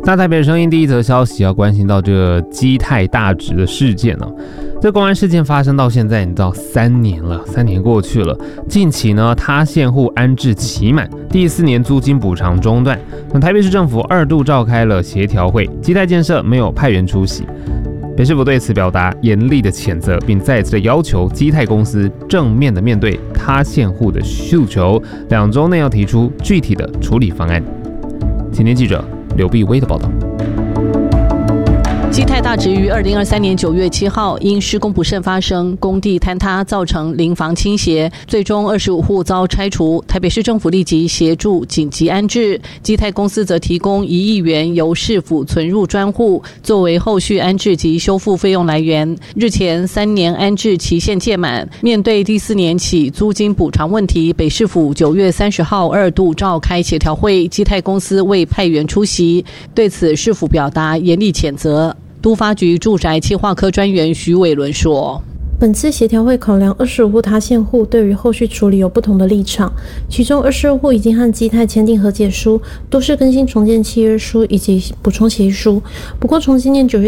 那台北声音第一则消息要关心到这个基泰大直的事件哦。这公安事件发生到现在，你知道3年了，3年过去了。近期呢，他县户安置期满，第4年租金补偿中断。那台北市政府2度召开了协调会，基泰建设没有派员出席。北市府对此表达严厉的谴责，并再次的要求基泰公司正面的面对他县户的诉求，2周内要提出具体的处理方案。青年记者刘碧威的报道。 基泰大直于2023年9月7号因施工不慎发生工地坍塌，造成邻房倾斜，最终25户遭拆除。台北市政府立即协助紧急安置，基泰公司则提供1亿元由市府存入专户，作为后续安置及修复费用来源。日前3年安置期限届满，面对第4年起租金补偿问题，北市府9月30号2度召开协调会，基泰公司未派员出席，对此市府表达严厉谴责。都发局住宅企划科专员徐伟伦说， 本次协调会考量25户他县户对于后续处理有不同的立场，其中22户已经和基泰签订和解书、都市更新重建契约书以及补充协议书。不过从今年9月